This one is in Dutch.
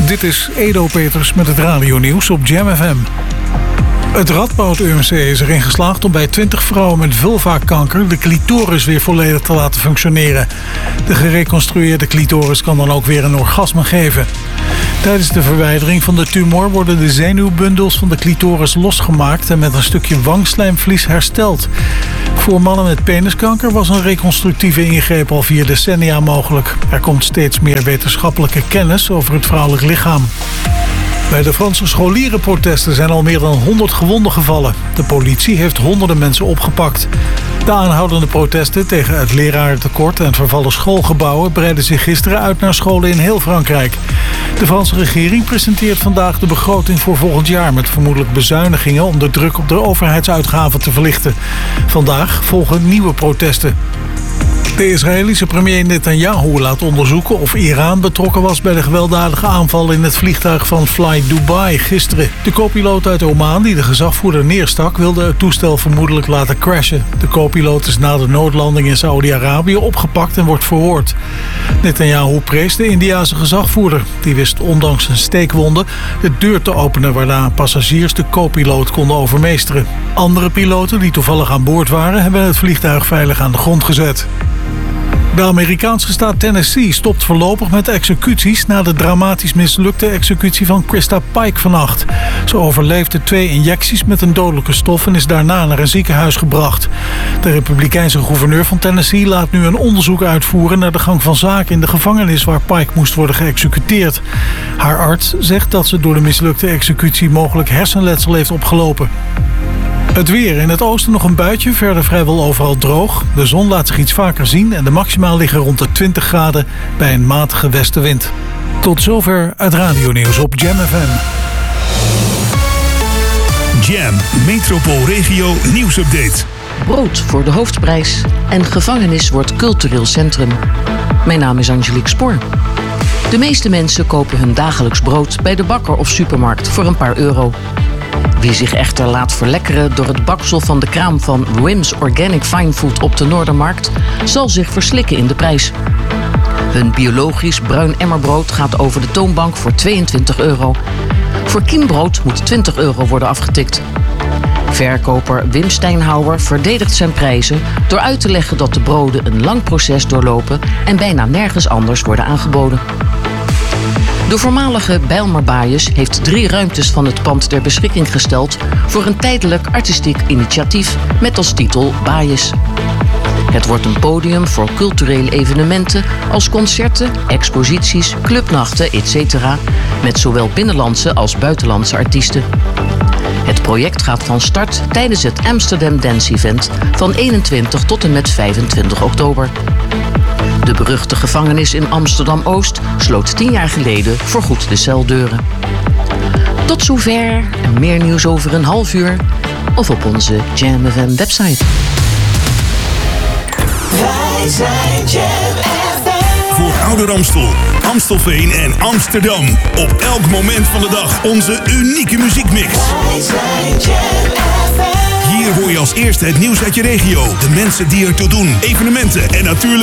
Dit is Edo Peters met het radionieuws op Jam FM. Het Radboud UMC is erin geslaagd om bij 20 vrouwen met vulvakanker de clitoris weer volledig te laten functioneren. De gereconstrueerde clitoris kan dan ook weer een orgasme geven. Tijdens de verwijdering van de tumor worden de zenuwbundels van de clitoris losgemaakt en met een stukje wangslijmvlies hersteld. Voor mannen met peniskanker was een reconstructieve ingreep al 4 decennia mogelijk. Er komt steeds meer wetenschappelijke kennis over het vrouwelijk lichaam. Bij de Franse scholierenprotesten zijn al meer dan 100 gewonden gevallen. De politie heeft honderden mensen opgepakt. De aanhoudende protesten tegen het lerarentekort en vervallen schoolgebouwen breiden zich gisteren uit naar scholen in heel Frankrijk. De Franse regering presenteert vandaag de begroting voor volgend jaar met vermoedelijk bezuinigingen om de druk op de overheidsuitgaven te verlichten. Vandaag volgen nieuwe protesten. De Israëlische premier Netanyahu laat onderzoeken of Iran betrokken was bij de gewelddadige aanval in het vliegtuig van Fly Dubai gisteren. De co-piloot uit Oman die de gezagvoerder neerstak wilde het toestel vermoedelijk laten crashen. De co-piloot is na de noodlanding in Saoedi-Arabië opgepakt en wordt verhoord. Netanyahu prees de Indiase gezagvoerder. Die wist ondanks een steekwonde de deur te openen waarna passagiers de co-piloot konden overmeesteren. Andere piloten die toevallig aan boord waren hebben het vliegtuig veilig aan de grond gezet. De Amerikaanse staat Tennessee stopt voorlopig met executies na de dramatisch mislukte executie van Krista Pike vannacht. Ze overleefde 2 injecties met een dodelijke stof en is daarna naar een ziekenhuis gebracht. De republikeinse gouverneur van Tennessee laat nu een onderzoek uitvoeren naar de gang van zaken in de gevangenis waar Pike moest worden geëxecuteerd. Haar arts zegt dat ze door de mislukte executie mogelijk hersenletsel heeft opgelopen. Het weer. In het oosten nog een buitje, verder vrijwel overal droog. De zon laat zich iets vaker zien en de maxima liggen rond de 20 graden bij een matige westenwind. Tot zover het radionieuws op Jam FM. Jam Metropoolregio nieuwsupdate. Brood voor de hoofdprijs en gevangenis wordt cultureel centrum. Mijn naam is Angelique Spoor. De meeste mensen kopen hun dagelijks brood bij de bakker of supermarkt voor een paar euro. Wie zich echter laat verlekkeren door het baksel van de kraam van Wim's Organic Fine Food op de Noordermarkt, zal zich verslikken in de prijs. Hun biologisch bruin emmerbrood gaat over de toonbank voor 22 euro. Voor kiembrood moet 20 euro worden afgetikt. Verkoper Wim Steinhauer verdedigt zijn prijzen door uit te leggen dat de broden een lang proces doorlopen en bijna nergens anders worden aangeboden. De voormalige Bijlmer Baaijes heeft 3 ruimtes van het pand ter beschikking gesteld voor een tijdelijk artistiek initiatief met als titel Baaijes. Het wordt een podium voor culturele evenementen als concerten, exposities, clubnachten, etc. met zowel binnenlandse als buitenlandse artiesten. Het project gaat van start tijdens het Amsterdam Dance Event van 21 tot en met 25 oktober. De beruchte gevangenis in Amsterdam-Oost sloot 10 jaar geleden voorgoed de celdeuren. Tot zover en meer nieuws over een half uur of op onze Jam FM website. Wij zijn Jam FM. Voor Ouder Amstel, Amstelveen en Amsterdam. Op elk moment van de dag onze unieke muziekmix. Wij zijn Jam FM. Hier hoor je als eerste het nieuws uit je regio. De mensen die ertoe doen, evenementen en natuurlijk